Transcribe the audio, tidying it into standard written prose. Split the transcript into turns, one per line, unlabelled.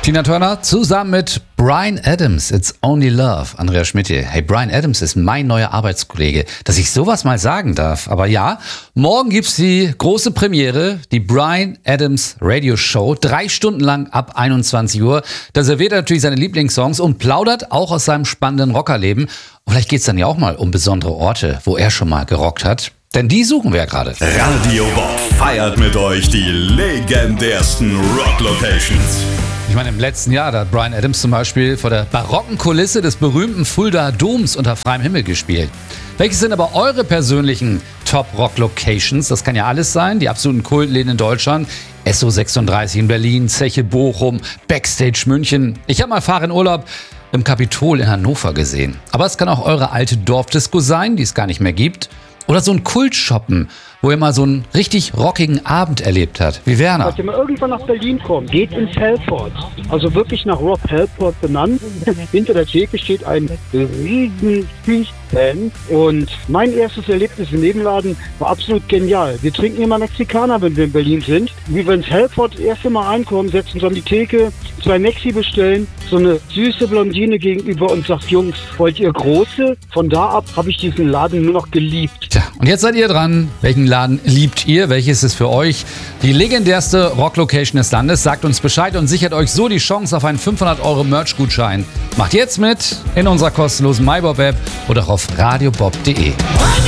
Tina Turner zusammen mit Bryan Adams, It's Only Love. Andreas Schmidt hier. Hey, Bryan Adams ist mein neuer Arbeitskollege, dass ich sowas mal sagen darf. Aber ja, morgen gibt's die große Premiere, die Bryan Adams Radio Show. 3 Stunden lang ab 21 Uhr. Da serviert er natürlich seine Lieblingssongs und plaudert auch aus seinem spannenden Rockerleben. Und vielleicht geht's dann ja auch mal um besondere Orte, wo er schon mal gerockt hat. Denn die suchen wir ja gerade.
Radio Bob feiert mit euch die legendärsten Rock-Locations.
Ich meine, im letzten Jahr da hat Bryan Adams zum Beispiel vor der barocken Kulisse des berühmten Fuldaer Doms unter freiem Himmel gespielt. Welches sind aber eure persönlichen Top-Rock-Locations? Das kann ja alles sein. Die absoluten Kultläden in Deutschland. SO 36 in Berlin, Zeche Bochum, Backstage München. Ich habe mal Fahrenurlaub im Kapitol in Hannover gesehen. Aber es kann auch eure alte Dorfdisco sein, die es gar nicht mehr gibt. Oder so ein Kultshoppen, wo ihr mal so einen richtig rockigen Abend erlebt habt, wie Werner.
Falls ihr mal irgendwann nach Berlin kommt, geht ins Halford. Also wirklich nach Rob Halford benannt. Hinter der Theke steht ein riesen Fischstand. Und mein erstes Erlebnis im Nebenladen war absolut genial. Wir trinken immer Mexikaner, wenn wir in Berlin sind. Wie wir ins Halford das erste Mal einkommen, setzen uns an die Theke, 2 Mexi bestellen, so eine süße Blondine gegenüber und sagt, Jungs, wollt ihr große? Von da ab habe ich diesen Laden nur noch geliebt.
Tja, und jetzt seid ihr dran. Welchen Laden liebt ihr? Welches ist für euch die legendärste Rock-Location des Landes? Sagt uns Bescheid und sichert euch so die Chance auf einen 500 € Merch-Gutschein. Macht jetzt mit in unserer kostenlosen MyBob-App oder auf radiobob.de.